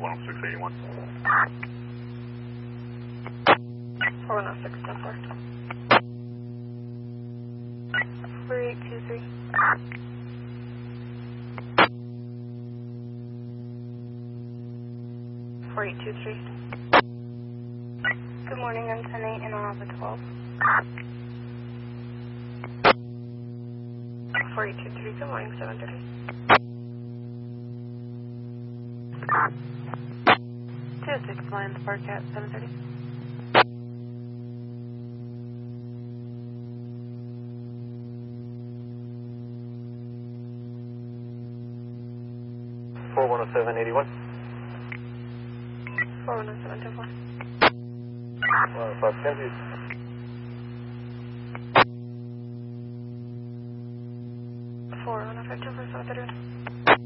10681. 4106, 10-4. 4823. 4823. Good morning, I'm 10-8 and I'll have a 12. 4823, good morning, 730. 26 Lions Park at 730. 410781. 4107, 10-4. 5 Kenzie.